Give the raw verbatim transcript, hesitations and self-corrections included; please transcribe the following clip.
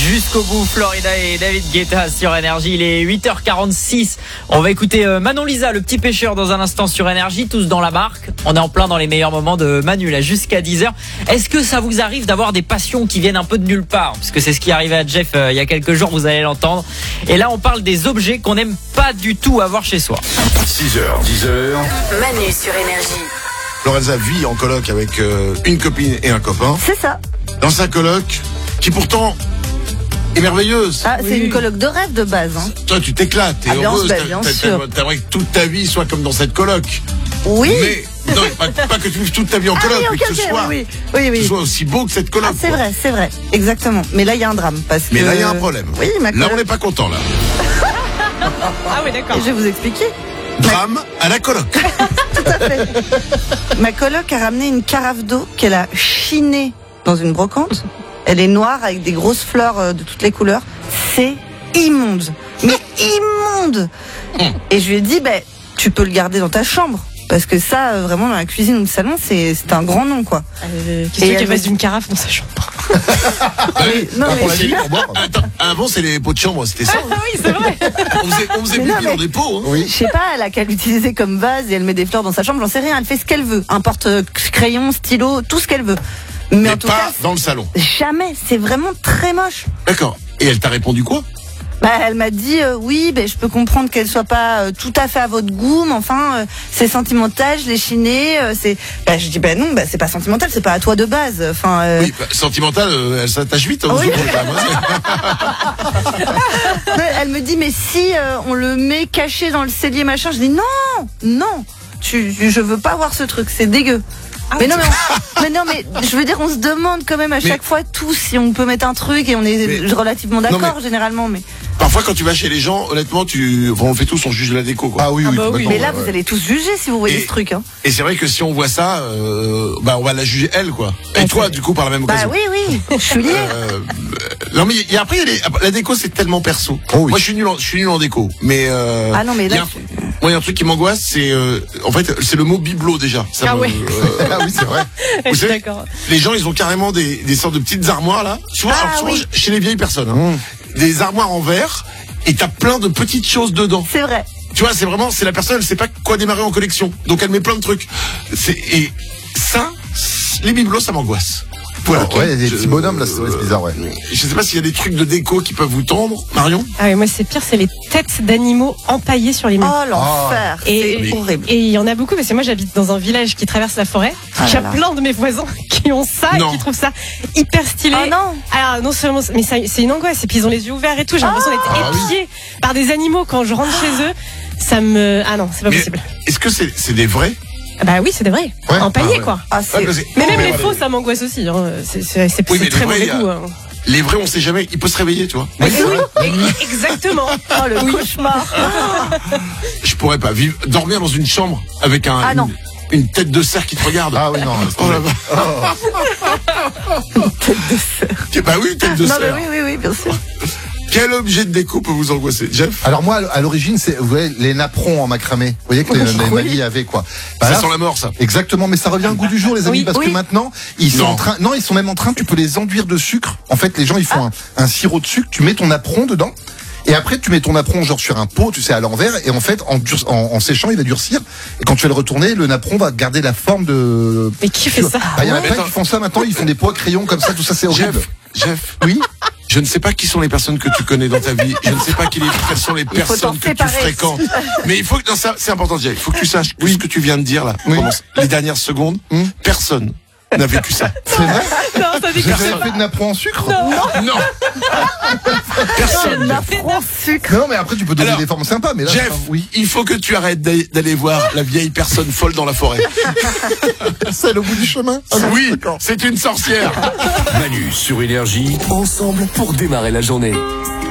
jusqu'au bout. Florida et David Guetta sur Énergie. Il est huit heures quarante-six. On va écouter Manon Lisa, le petit pêcheur, dans un instant sur Énergie. Tous dans la barque. On est en plein dans les meilleurs moments de Manu là jusqu'à dix heures. Est-ce que ça vous arrive d'avoir des passions qui viennent un peu de nulle part? Parce que c'est ce qui est arrivé à Jeff euh, il y a quelques jours, vous allez l'entendre. Et là on parle des objets qu'on n'aime pas du tout avoir chez soi. six heures, dix heures. Manu sur Énergie. Lorenza vit en coloc avec euh, une copine et un copain. C'est ça. Dans sa coloc, qui pourtant est merveilleuse. Ah, Oui. c'est une coloc de rêve de base. Hein. Toi, tu t'éclates, t'es Ah, bien heureuse, sûr, t'as- bien t'as- sûr. t'as- t'aimerais que toute ta vie soit comme dans cette coloc. Oui. Mais, non, pas, pas que tu vives toute ta vie en Ah coloc, oui, mais ok, que ce ok, soit, oui, oui, oui, que ce oui. soit aussi beau que cette coloc. Ah, c'est quoi. vrai, c'est vrai. Exactement. Mais là, il y a un drame. Parce Mais que... là, il y a un problème. Oui, ma Là, on coloc. n'est pas content, là. Ah oui, d'accord. Je vais vous expliquer. Drame à la coloc. Tout à fait. Ma coloc a ramené une carafe d'eau qu'elle a chinée dans une brocante. Elle est noire avec des grosses fleurs euh, de toutes les couleurs. C'est immonde. Mais immonde. Et je lui ai dit, ben, tu peux le garder dans ta chambre. Parce que ça, euh, vraiment, dans la cuisine ou le salon, c'est c'est un grand nom, quoi. Euh, Et Qu'est-ce elle qu'il me reste dit- d'une carafe dans sa chambre? Non, Ah, mais pour la je- vie, pour boire. Attends, avant, c'est les pots de chambre, c'était ça. Ah oui, c'est vrai. On faisait, on faisait Mais non, pipi mais- dans des pots. Hein. Je sais pas, elle a qu'à l'utiliser comme vase et elle met des fleurs dans sa chambre, j'en sais rien, elle fait ce qu'elle veut. Un porte-crayon, stylo, tout ce qu'elle veut. Mais, Mais en tout pas cas, dans le salon. jamais, c'est vraiment très moche. D'accord. Et elle t'a répondu quoi? Bah, elle m'a dit euh, oui, ben je peux comprendre qu'elle soit pas euh, tout à fait à votre goût, mais enfin euh, c'est sentimental, je l'ai chiné, euh, c'est. Bah, je dis bah non, bah c'est pas sentimental, c'est pas à toi de base. Enfin. euh, Oui, bah, sentimentale, euh, elle s'attache vite. Hein, Oui. aux autres, quand même, hein. mais elle me dit mais si euh, on le met caché dans le cellier machin, je dis non, non, tu, je veux pas voir ce truc, c'est dégueu. Mais non, mais, on- mais non, mais je veux dire, on se demande quand même à Mais- chaque fois tous si on peut mettre un truc et on est Mais- relativement Non, d'accord mais- généralement. Mais, Parfois, quand tu vas chez les gens, honnêtement, tu, enfin, on le fait tous, on juge la déco, quoi. Ah oui, Ah oui, bah oui. complètement, mais là, ouais, vous ouais. allez tous juger si vous voyez Et- ce truc. Hein. Et c'est vrai que si on voit ça, euh, bah, on va la juger elle, quoi. Et toi, du coup, par la même Bah occasion. oui, oui, je suis liée. Euh, non mais il y a- après il y a les- la déco c'est tellement perso. Oh oui. Moi je suis nul en, je suis nul en déco. Mais euh, Ah non, mais là, il y a un- moi il y a un truc qui m'angoisse, c'est euh, en fait c'est le mot bibelot déjà. Ça Ah me- ouais. euh, Ah oui, c'est vrai. Je vous suis savez, d'accord. les gens ils ont carrément des, des sortes de petites armoires là. Souvent, Ah alors, souvent, oui. chez les vieilles personnes, hein. Des armoires en verre et t'as plein de petites choses dedans. C'est vrai. Tu vois, c'est vraiment, c'est la personne, elle sait pas quoi démarrer en collection. Donc elle met plein de trucs. C'est, et ça, les bibelots, ça m'angoisse. Voilà. Oh, ouais, des Je- petits bonhommes, là, c'est vrai, c'est bizarre, ouais. Je sais pas s'il y a des trucs de déco qui peuvent vous tendre, Marion. Ah oui, moi c'est pire, c'est les têtes d'animaux empaillées sur les murs. Oh l'enfer, Et- c'est horrible. Et il y en a beaucoup parce que moi j'habite dans un village qui traverse la forêt. Ah J'ai là là. plein de mes voisins qui ont ça Non. et qui trouvent ça hyper stylé. Oh non. Alors non seulement, mais ça- c'est une angoisse et puis ils ont les yeux ouverts et tout. J'ai l'impression d'être Ah oui. épiée par des animaux quand je rentre chez eux. Ça me, ah non, c'est pas Mais possible. est-ce que c'est, c'est des vrais? Ah bah oui, c'est des vrais. Ouais. Empaillés Ah ouais. quoi. Ah, Ouais, c'est. parce que- Mais même Oh, les ouais, faux, ouais. ça m'angoisse aussi. Hein. C'est c'est- c'est- Oui, mais c'est les très vrais, mauvais il y a- goût. Hein. Les vrais, on sait jamais. Il peut se réveiller, tu vois. Oui, oui, exactement. Oh le cauchemar. Je pourrais pas vivre, dormir dans une chambre avec un, Ah, une, non. une tête de cerf qui te regarde. Ah oui, non. laisse Oh tomber. là là. Tête de cerf. Bah oui, tête de Non mais cerf. oui, oui, oui, bien sûr. Quel objet de déco peut vous angoisser, Jeff? Alors moi, à l'origine, c'est vous voyez, les napperons en macramé. Vous voyez que les, les Oui. mamies avaient quoi. Bah Ça là, sent la mort, ça. Exactement, mais ça revient au goût du jour, les amis, Oui. parce Oui. que maintenant, ils sont Non. en train, non, ils sont même en train, tu peux les enduire de sucre. En fait, les gens, ils font un, un sirop de sucre, tu mets ton napperon dedans, et après, tu mets ton napperon genre sur un pot, tu sais, à l'envers, et en fait, en, dur- en, en séchant, il va durcir, et quand tu vas le retourner, le napperon va garder la forme de... Mais qui fait ça? Ah, il y en a Ouais. plein qui font ça maintenant, ils font des pots à crayon comme ça, tout ça, c'est horrible. Jeff, Jeff, Oui. je ne sais pas qui sont les personnes que tu connais dans ta vie. Je ne sais pas qui les- quelles sont les faut personnes t'en que tu séparer. fréquentes. Mais il faut que, non, ça, c'est important, Jeff. Il faut que tu saches que ce que tu viens de dire, là, Oui. pendant les dernières secondes, Hum. personne n'a vécu ça. C'est vrai? Non, ça Vous déconne. avez fait de napperon en sucre? Non. Personne. Napperon sucre. Non, mais après, tu peux donner Alors, des formes sympas, mais là, Jeff, enfin, oui. il faut que tu arrêtes d'aller d'aller voir la vieille personne folle dans la forêt. Celle au bout du chemin? Ah non, Oui, d'accord. c'est une sorcière. Manu sur Énergie, ensemble pour démarrer la journée.